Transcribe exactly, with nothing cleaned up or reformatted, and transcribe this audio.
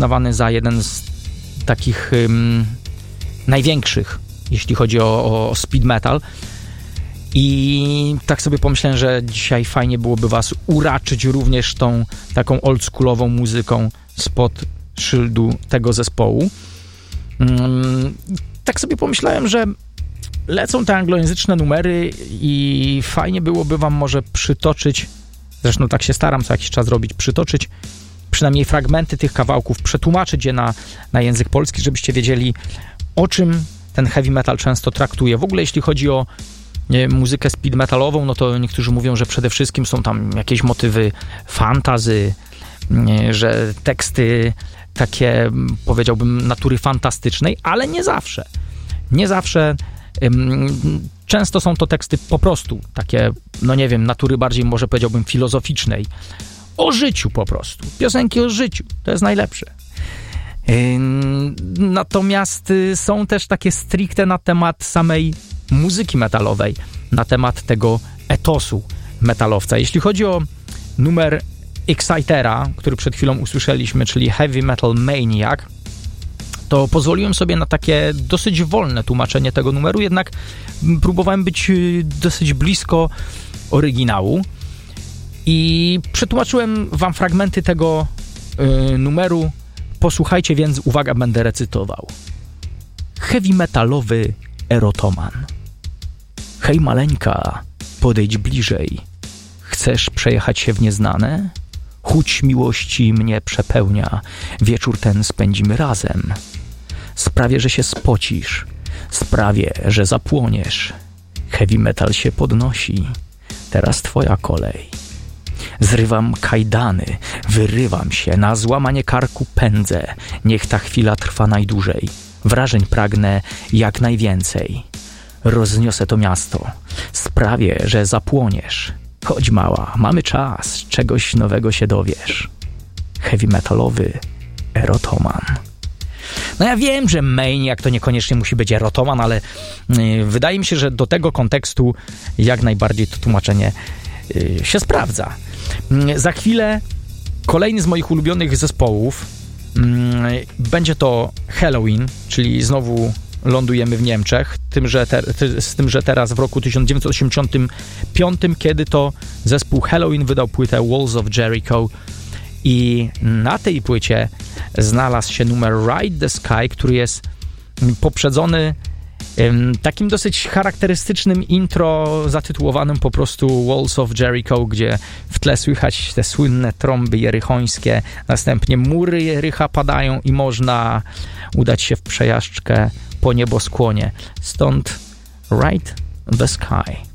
uznawany za jeden z takich um, największych, jeśli chodzi o, o speed metal. I tak sobie pomyślałem, że dzisiaj fajnie byłoby was uraczyć również tą taką oldschoolową muzyką spod szyldu tego zespołu. Um, tak sobie pomyślałem, że lecą te anglojęzyczne numery i fajnie byłoby wam może przytoczyć, zresztą tak się staram co jakiś czas robić, przytoczyć przynajmniej fragmenty tych kawałków, przetłumaczyć je na, na język polski, żebyście wiedzieli, o czym ten heavy metal często traktuje. W ogóle jeśli chodzi o nie, muzykę speed metalową, no to niektórzy mówią, że przede wszystkim są tam jakieś motywy fantasy, nie, że teksty takie, powiedziałbym, natury fantastycznej, ale nie zawsze. Nie zawsze. Ym, często są to teksty po prostu takie, no nie wiem, natury bardziej może powiedziałbym filozoficznej. O życiu po prostu. Piosenki o życiu. To jest najlepsze. Ym, natomiast y, są też takie stricte na temat samej muzyki metalowej, na temat tego etosu metalowca. Jeśli chodzi o numer Excitera, który przed chwilą usłyszeliśmy, czyli Heavy Metal Maniac, to pozwoliłem sobie na takie dosyć wolne tłumaczenie tego numeru, jednak próbowałem być dosyć blisko oryginału i przetłumaczyłem wam fragmenty tego y, numeru. Posłuchajcie więc, uwaga, będę recytował. Heavy metalowy erotoman. Hej maleńka, podejdź bliżej. Chcesz przejechać się w nieznane? Chuć miłości mnie przepełnia. Wieczór ten spędzimy razem. Sprawię, że się spocisz. Sprawię, że zapłoniesz. Heavy metal się podnosi. Teraz twoja kolej. Zrywam kajdany, wyrywam się, na złamanie karku pędzę. Niech ta chwila trwa najdłużej. Wrażeń pragnę jak najwięcej. Rozniosę to miasto. Sprawię, że zapłoniesz. Chodź mała, mamy czas, czegoś nowego się dowiesz. Heavy metalowy erotoman. No ja wiem, że maniac to niekoniecznie musi być erotoman, ale yy, wydaje mi się, że do tego kontekstu jak najbardziej to tłumaczenie yy, się sprawdza. Yy, za chwilę kolejny z moich ulubionych zespołów yy, będzie to Helloween, czyli znowu lądujemy w Niemczech, tym, że te, z tym, że teraz w roku tysiąc dziewięćset osiemdziesiątym piątym, kiedy to zespół Helloween wydał płytę Walls of Jericho i na tej płycie znalazł się numer Ride the Sky, który jest poprzedzony um, takim dosyć charakterystycznym intro zatytułowanym po prostu Walls of Jericho, gdzie w tle słychać te słynne trąby jerychońskie, następnie mury Jericha padają i można udać się w przejażdżkę po nieboskłonie. Stąd Ride the Sky.